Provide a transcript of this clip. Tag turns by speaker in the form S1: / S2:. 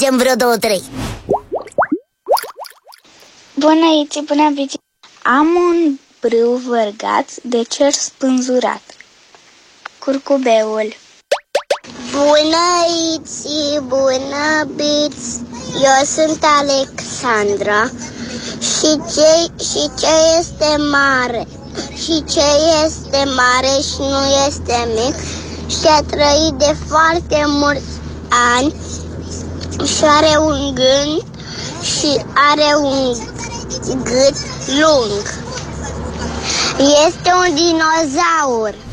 S1: zicem vreo 2, 3.
S2: Bună, Iți, bună, Bici. Am un brâu vărgat de cer spânzurat. Curcubeul.
S3: Bună, Iți, bună, Bici. Eu sunt Alexandra. Și ce este mare? Și ce este mare și nu este mic? Și a trăit de foarte mulți ani și are un gând și are un gât lung. Este un dinozaur.